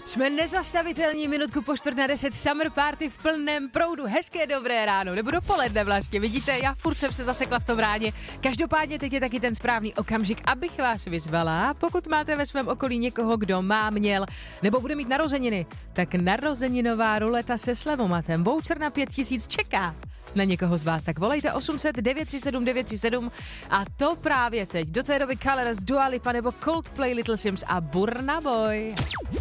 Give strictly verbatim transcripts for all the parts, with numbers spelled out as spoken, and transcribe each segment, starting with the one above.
Jsme nezastavitelní, minutku po čtvrt na deset, Summer Party v plném proudu. Hezké dobré ráno, nebo dopoledne vlastně. Vidíte, já furt jsem se zasekla v tom ráně. Každopádně teď je taky ten správný okamžik, abych vás vyzvala, pokud máte ve svém okolí někoho, kdo má, měl, nebo bude mít narozeniny, tak narozeninová ruleta se slevomatem. Voucher na pět tisíc čeká na někoho z vás, tak volejte osm set devět tři sedm devět tři sedm a to právě teď. Do té doby Colors, Dua Lipa nebo Coldplay, Little Sims a Burna Boy.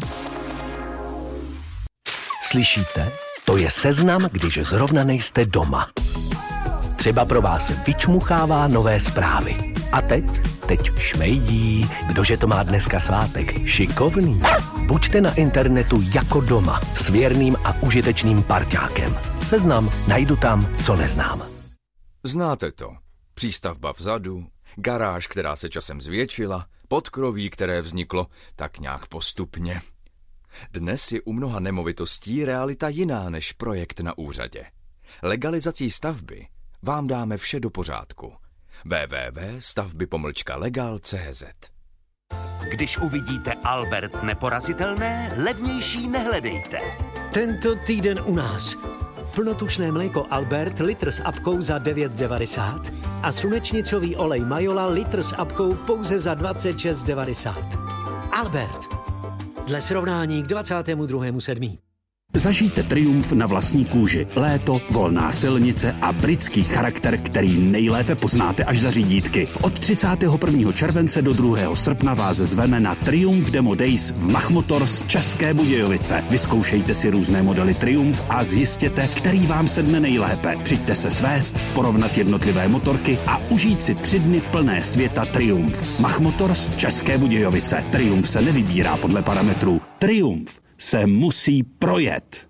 Slyšíte? To je seznam, když zrovna nejste doma. Třeba pro vás vyčmuchává nové zprávy. A teď? Teď šmejdí. Kdože to má dneska svátek? Šikovný. Buďte na internetu jako doma s věrným a užitečným parťákem. Seznam, najdu tam, co neznám. Znáte to. Přístavba vzadu, garáž, která se časem zvětšila, podkroví, které vzniklo tak nějak postupně. Dnes je u mnoha nemovitostí realita jiná než projekt na úřadě. Legalizací stavby vám dáme vše do pořádku. w w w tečka stavby pomlčka legal tečka c z Když uvidíte Albert neporazitelné, levnější nehledejte. Tento týden u nás. Plnotučné mléko Albert litr s apkou za devět devadesát a slunečnicový olej Majola litr s apkou pouze za dvacet šest devadesát. Albert. Dle srovnání k dvacátému druhému sedmý Zažijte triumf na vlastní kůži. Léto, volná silnice a britský charakter, který nejlépe poznáte až za řídítky. Od třicátého prvního července do druhého srpna vás zveme na Triumph Demo Days v Mach Motors České Budějovice. Vyzkoušejte si různé modely Triumph a zjistěte, který vám sedne nejlépe. Přijďte se svést, porovnat jednotlivé motorky a užít si tři dny plné světa Triumph. Mach Motors České Budějovice. Triumph se nevybírá podle parametrů. Triumph se musí projet.